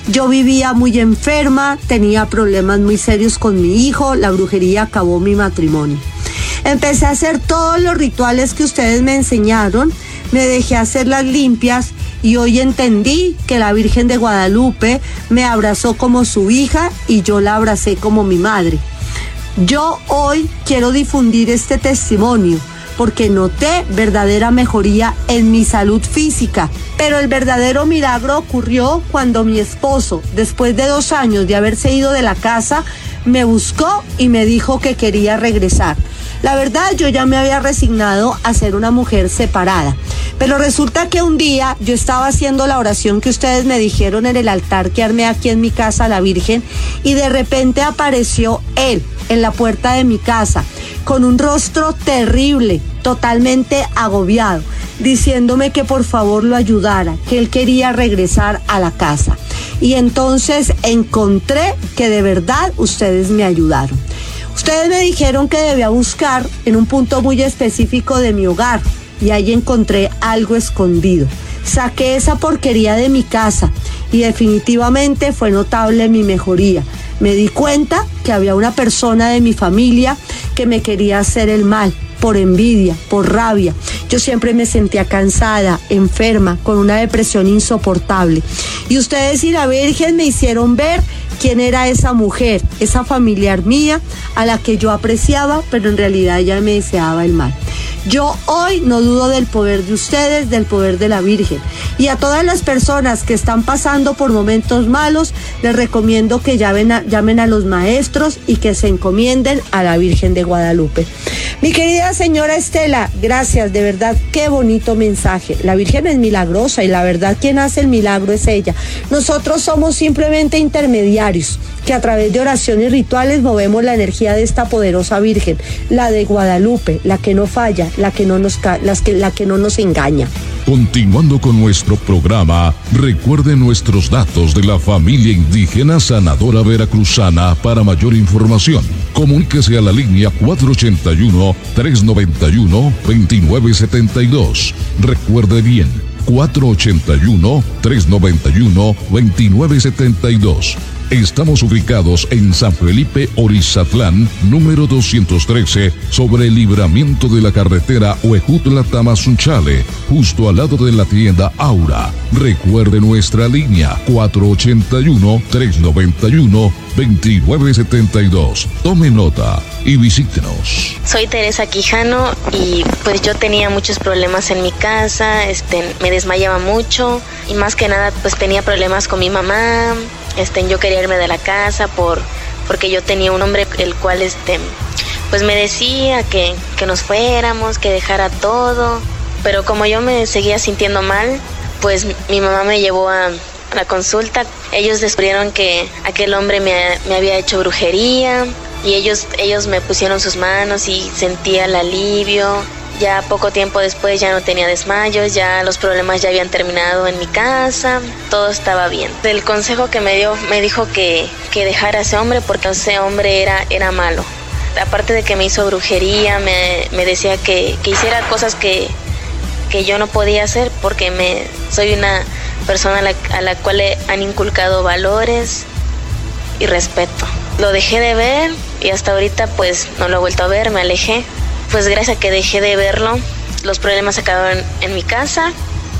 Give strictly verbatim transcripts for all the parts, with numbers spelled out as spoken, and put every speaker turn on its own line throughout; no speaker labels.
Yo vivía muy enferma, tenía problemas muy serios con mi hijo, la brujería acabó mi matrimonio. Empecé a hacer todos los rituales que ustedes me enseñaron, me dejé hacer las limpias y hoy entendí que la Virgen de Guadalupe me abrazó como su hija y yo la abracé como mi madre. Yo hoy quiero difundir este testimonio porque noté verdadera mejoría en mi salud física. Pero el verdadero milagro ocurrió cuando mi esposo, después de dos años de haberse ido de la casa, me buscó y me dijo que quería regresar. La verdad, yo ya me había resignado a ser una mujer separada. Pero resulta que un día yo estaba haciendo la oración que ustedes me dijeron en el altar que armé aquí en mi casa a la Virgen y de repente apareció él en la puerta de mi casa con un rostro terrible, totalmente agobiado, diciéndome que por favor lo ayudara, que él quería regresar a la casa. Y entonces encontré que de verdad ustedes me ayudaron. Ustedes me dijeron que debía buscar en un punto muy específico de mi hogar y ahí encontré algo escondido. Saqué esa porquería de mi casa y definitivamente fue notable mi mejoría. Me di cuenta que había una persona de mi familia que me quería hacer el mal, por envidia, por rabia. Yo siempre me sentía cansada, enferma, con una depresión insoportable. Y ustedes y la Virgen me hicieron ver quién era esa mujer, esa familiar mía, a la que yo apreciaba, pero en realidad ella me deseaba el mal. Yo hoy no dudo del poder de ustedes, del poder de la Virgen. Y a todas las personas que están pasando por momentos malos, les recomiendo que llamen a, llamen a los maestros y que se encomienden a la Virgen de Guadalupe. Mi querida señora Estela, gracias, de verdad, qué bonito mensaje. La Virgen es milagrosa y la verdad quien hace el milagro es ella. Nosotros somos simplemente intermediarios, que a través de oraciones y rituales movemos la energía de esta poderosa Virgen, la de Guadalupe, la que no falla, la que no nos, las que, la que no nos engaña.
Continuando con nuestro programa, recuerde nuestros datos de la familia indígena sanadora veracruzana. Para mayor información, comuníquese a la línea cuatro ochenta y uno, tres noventa y uno, veintinueve setenta y dos. Recuerde bien, cuatro ochenta y uno, tres noventa y uno, veintinueve setenta y dos. Estamos ubicados en San Felipe Orizatlán, número doscientos trece, sobre el libramiento de la carretera Huejutla-Tamazunchale, justo al lado de la tienda Aura. Recuerde nuestra línea cuatro ochenta y uno, tres noventa y uno, veintinueve setenta y dos. Tome nota y visítenos.
Soy Teresa Quijano y pues yo tenía muchos problemas en mi casa, este, me desmayaba mucho y más que nada pues tenía problemas con mi mamá. Este, yo quería irme de la casa por, porque yo tenía un hombre el cual este, pues me decía que, que nos fuéramos, que dejara todo, pero como yo me seguía sintiendo mal, pues mi mamá me llevó a, a la consulta. Ellos descubrieron que aquel hombre me, me había hecho brujería y ellos, ellos me pusieron sus manos y sentía el alivio. Ya poco tiempo después ya no tenía desmayos, ya los problemas ya habían terminado en mi casa, todo estaba bien. El consejo que me dio, me dijo que, que dejara a ese hombre porque ese hombre era, era malo. Aparte de que me hizo brujería, me, me decía que, que hiciera cosas que, que yo no podía hacer porque me, soy una persona a la, a la cual le han inculcado valores y respeto. Lo dejé de ver y hasta ahorita pues no lo he vuelto a ver, me alejé. Pues gracias a que dejé de verlo, los problemas se acabaron en mi casa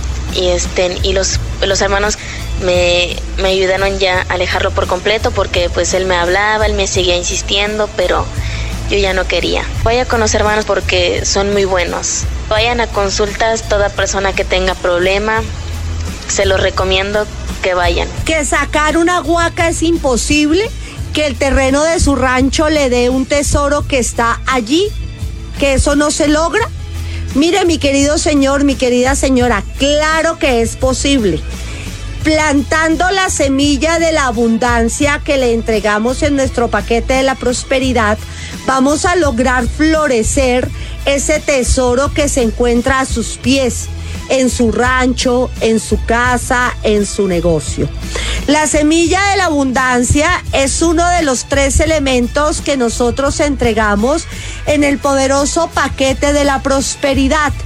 y este y los, los hermanos me, me ayudaron ya a alejarlo por completo porque pues él me hablaba, él me seguía insistiendo, pero yo ya no quería. Vaya con los hermanos porque son muy buenos. Vayan a consultas, toda persona que tenga problema, se los recomiendo que vayan.
Que sacar una huaca es imposible, que el terreno de su rancho le dé un tesoro que está allí, que eso no se logra. Mire, mi querido señor, mi querida señora, claro que es posible. Plantando la semilla de la abundancia que le entregamos en nuestro paquete de la prosperidad, vamos a lograr florecer ese tesoro que se encuentra a sus pies, en su rancho, en su casa, en su negocio. La semilla de la abundancia es uno de los tres elementos que nosotros entregamos en el poderoso paquete de la prosperidad.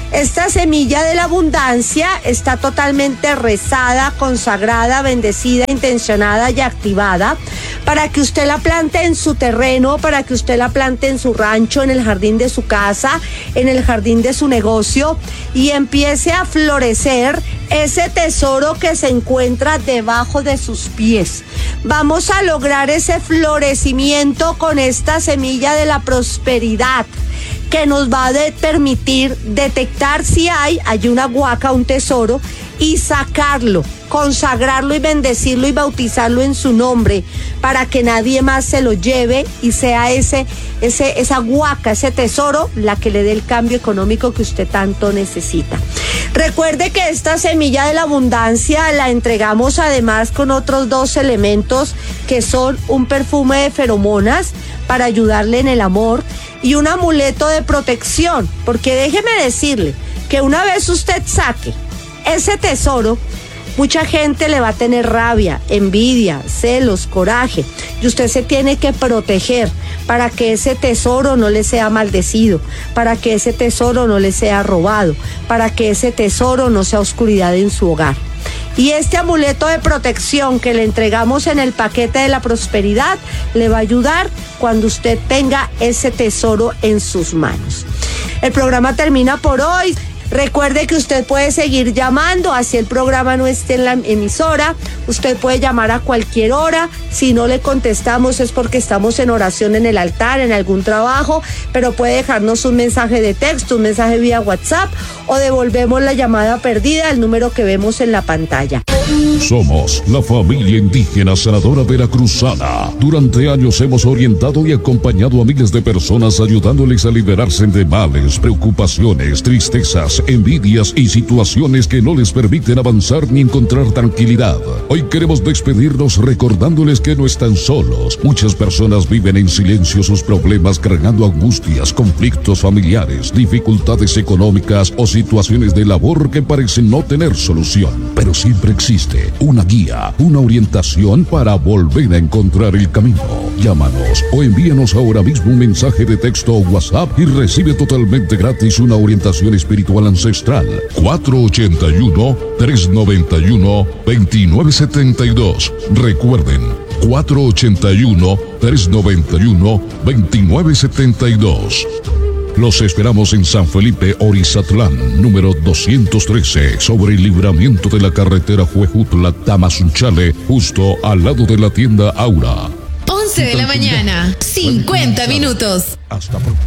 Esta semilla de la abundancia está totalmente rezada, consagrada, bendecida, intencionada y activada para que usted la plante en su terreno, para que usted la plante en su rancho, en el jardín de su casa, en el jardín de su negocio y empiece a florecer ese tesoro que se encuentra debajo de sus pies. Vamos a lograr ese florecimiento con esta semilla de la prosperidad que nos va a de permitir detectar si hay, hay una huaca, un tesoro, y sacarlo, consagrarlo y bendecirlo y bautizarlo en su nombre para que nadie más se lo lleve y sea ese, ese, esa huaca, ese tesoro, la que le dé el cambio económico que usted tanto necesita. Recuerde que esta semilla de la abundancia la entregamos además con otros dos elementos que son un perfume de feromonas para ayudarle en el amor y un amuleto de protección, porque déjeme decirle que una vez usted saque ese tesoro, mucha gente le va a tener rabia, envidia, celos, coraje, y usted se tiene que proteger para que ese tesoro no le sea maldecido, para que ese tesoro no le sea robado, para que ese tesoro no sea oscuridad en su hogar. Y este amuleto de protección que le entregamos en el paquete de la prosperidad le va a ayudar cuando usted tenga ese tesoro en sus manos. El programa termina por hoy. Recuerde que usted puede seguir llamando, así el programa no esté en la emisora. Usted puede llamar a cualquier hora. Si no le contestamos es porque estamos en oración en el altar, en algún trabajo, pero puede dejarnos un mensaje de texto, un mensaje vía WhatsApp o devolvemos la llamada perdida al número que vemos en la pantalla.
Somos la familia indígena sanadora veracruzana. Durante años hemos orientado y acompañado a miles de personas ayudándoles a liberarse de males, preocupaciones, tristezas, envidias y situaciones que no les permiten avanzar ni encontrar tranquilidad. Hoy queremos despedirnos recordándoles que no están solos. Muchas personas viven en silencio sus problemas cargando angustias, conflictos familiares, dificultades económicas o situaciones de labor que parecen no tener solución. Pero siempre existe una guía, una orientación para volver a encontrar el camino. Llámanos o envíanos ahora mismo un mensaje de texto o WhatsApp y recibe totalmente gratis una orientación espiritual ancestral. cuatro ocho uno, tres nueve uno, dos nueve siete dos. Recuerden, cuatro ocho uno, tres nueve uno, dos nueve siete dos. Los esperamos en San Felipe, Orizatlán, número doscientos trece, sobre el libramiento de la carretera Huejutla-Tamazunchale, justo al lado de la tienda Aura.
once de la mañana, cincuenta minutos.
Hasta pronto.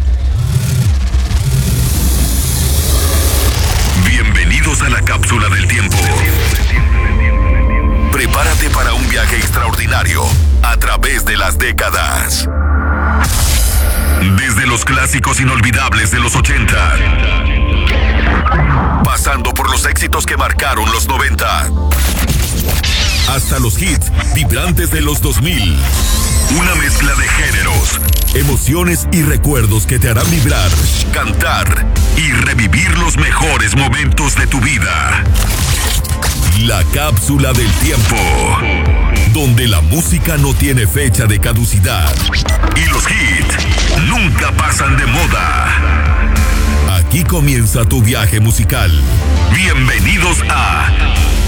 Bienvenidos a la cápsula del tiempo. Prepárate para un viaje extraordinario a través de las décadas. Desde los clásicos inolvidables de los ochenta, pasando por los éxitos que marcaron los noventa, hasta los hits vibrantes de los dos mil. Una mezcla de géneros, emociones y recuerdos que te harán vibrar, cantar y revivir los mejores momentos de tu vida. La cápsula del tiempo, donde la música no tiene fecha de caducidad y los hits nunca pasan de moda. Aquí comienza tu viaje musical. Bienvenidos a